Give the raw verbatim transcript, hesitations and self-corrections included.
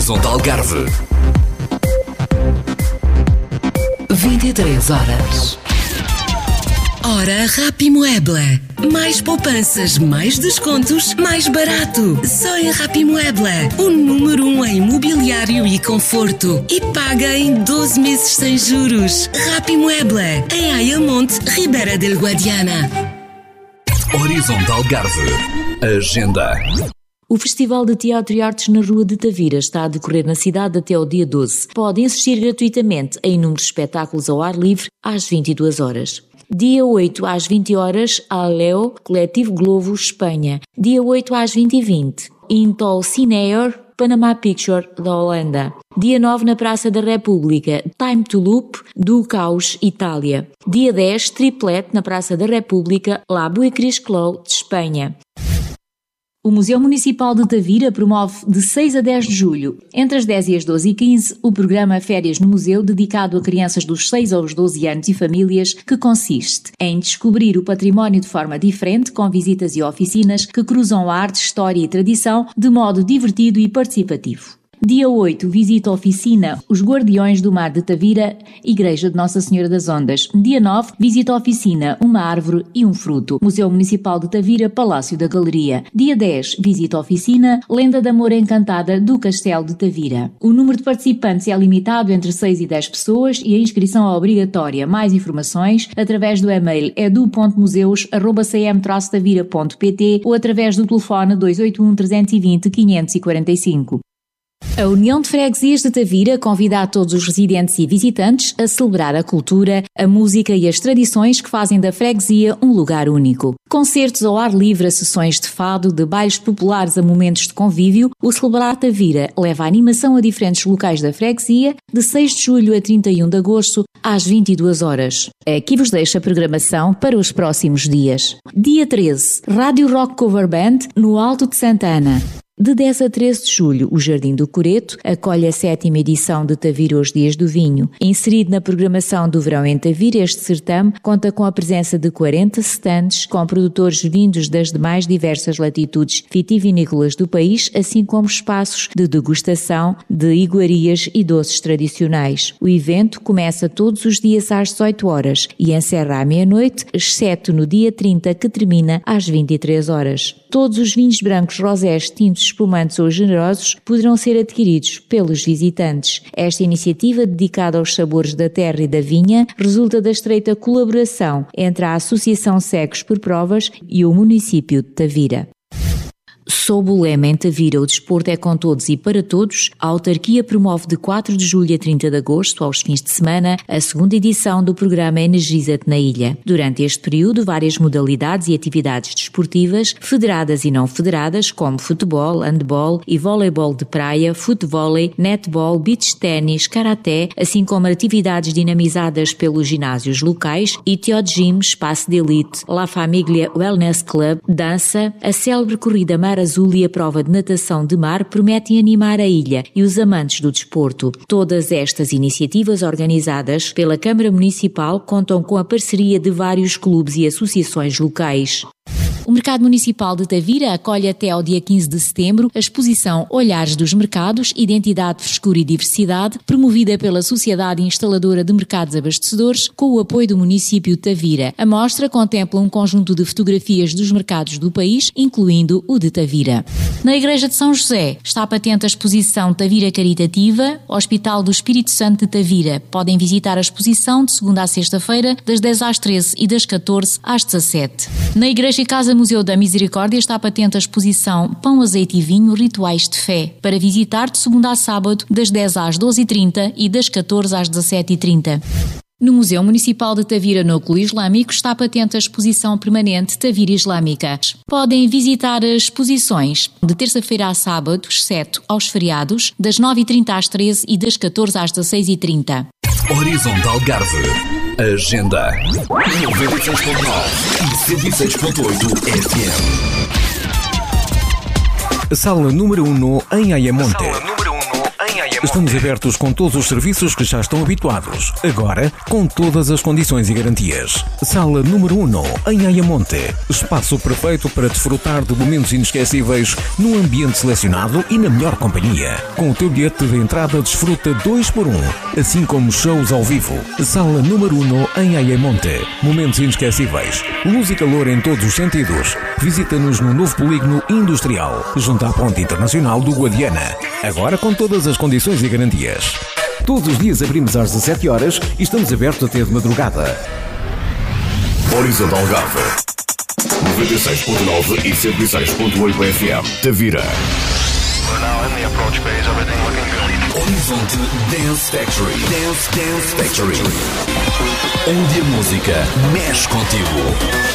Horizonte Algarve. vinte e três horas. Hora Rapimueble. Mais poupanças, mais descontos, mais barato. Só em Rapimueble. O número um em mobiliário e conforto. E paga em doze meses sem juros. Rapimueble. Em Ayamonte, Ribeira del Guadiana. Horizonte Algarve. Agenda. O Festival de Teatro e Artes na Rua de Tavira está a decorrer na cidade até ao dia doze. Podem assistir gratuitamente a inúmeros espetáculos ao ar livre às vinte e duas horas. Dia oito às vinte horas, Aleo, Coletivo Globo, Espanha. Dia oito às vinte e vinte, Intol Cineor, Panama Picture, da Holanda. Dia nove na Praça da República, Time to Loop, do Caos, Itália. Dia dez, Triplet, na Praça da República, La Buicris Clou, de Espanha. O Museu Municipal de Tavira promove de seis a dez de julho, entre as dez e as doze e quinze, o programa Férias no Museu dedicado a crianças dos seis aos doze anos e famílias, que consiste em descobrir o património de forma diferente, com visitas e oficinas que cruzam arte, história e tradição de modo divertido e participativo. Dia oito, visita a oficina Os Guardiões do Mar de Tavira, Igreja de Nossa Senhora das Ondas. Dia nove, visita a oficina Uma Árvore e um Fruto, Museu Municipal de Tavira, Palácio da Galeria. Dia dez, visita a oficina Lenda de Amor Encantada do Castelo de Tavira. O número de participantes é limitado entre seis e dez pessoas e a inscrição é obrigatória. Mais informações através do e-mail edu ponto museus arroba c m traço tavira ponto p t ou através do telefone dois oito um, três dois zero, cinco quatro cinco. A União de Freguesias de Tavira convida a todos os residentes e visitantes a celebrar a cultura, a música e as tradições que fazem da freguesia um lugar único. Concertos ao ar livre, a sessões de fado, de bailes populares a momentos de convívio, o Celebrar Tavira leva a animação a diferentes locais da freguesia de seis de julho a trinta e um de agosto às vinte e duas horas. Aqui vos deixo a programação para os próximos dias. Dia treze, Rádio Rock Cover Band no Alto de Santa Ana. De dez a treze de julho, o Jardim do Coreto acolhe a sétima edição de Tavira os Dias do Vinho. Inserido na programação do verão em Tavira, este certame conta com a presença de quarenta stands com produtores vindos das demais diversas latitudes vitivinícolas do país, assim como espaços de degustação de iguarias e doces tradicionais. O evento começa todos os dias às dezoito horas e encerra à meia-noite, exceto no dia trinta, que termina às vinte e três horas. Todos os vinhos brancos, rosés, tintos, espumantes ou generosos poderão ser adquiridos pelos visitantes. Esta iniciativa, dedicada aos sabores da terra e da vinha, resulta da estreita colaboração entre a Associação Cegos por Provas e o município de Tavira. Sob o lema Em Tavira, o desporto é com todos e para todos, a autarquia promove de quatro de julho a trinta de agosto, aos fins de semana, a segunda edição do programa Energiza-te na Ilha. Durante este período, várias modalidades e atividades desportivas, federadas e não federadas, como futebol, handball e voleibol de praia, futevôlei, netball, beach ténis, karaté, assim como atividades dinamizadas pelos ginásios locais, Itio Gym, Espaço de Elite, La Famiglia Wellness Club, dança, a célebre corrida Mar Azul e a prova de natação de mar prometem animar a ilha e os amantes do desporto. Todas estas iniciativas organizadas pela Câmara Municipal contam com a parceria de vários clubes e associações locais. O Mercado Municipal de Tavira acolhe até ao dia quinze de setembro a exposição Olhares dos Mercados, Identidade, Frescura e Diversidade, promovida pela Sociedade Instaladora de Mercados Abastecedores, com o apoio do município de Tavira. A mostra contempla um conjunto de fotografias dos mercados do país, incluindo o de Tavira. Na Igreja de São José está patente a exposição Tavira Caritativa, Hospital do Espírito Santo de Tavira. Podem visitar a exposição de segunda a sexta-feira, das dez às treze e das catorze às dezassete. Na Igreja e Casa Museu da Misericórdia está patente a exposição Pão, Azeite e Vinho, Rituais de Fé, para visitar de segunda a sábado, das dez às doze e trinta e das catorze às dezassete e trinta. No Museu Municipal de Tavira Núcleo Islâmico está patente a exposição permanente Tavira Islâmica. Podem visitar as exposições de terça-feira a sábado, exceto aos feriados, das nove e trinta às treze e das catorze às dezasseis e trinta. Horizonte Algarve. Agenda noventa e seis ponto nove e cento e seis ponto oito F M. Sala número um em Ayamonte. Sala número um em Ayamonte. Estamos abertos com todos os serviços que já estão habituados. Agora, com todas as condições e garantias. Sala número um, em Ayamonte. Espaço perfeito para desfrutar de momentos inesquecíveis num ambiente selecionado e na melhor companhia. Com o teu bilhete de entrada desfruta dois por um, assim como shows ao vivo. Sala número um, em Ayamonte. Momentos inesquecíveis. Luz e calor em todos os sentidos. Visita-nos no novo polígono industrial, junto à Ponte Internacional do Guadiana. Agora com todas as condições e garantias. Todos os dias abrimos às dezassete horas e estamos abertos até de madrugada. Horizonte Algarve, noventa e seis ponto nove e cento e seis ponto oito F M. Tavira. Horizonte Dance Factory. Dance Dance Factory. Onde a música mexe contigo.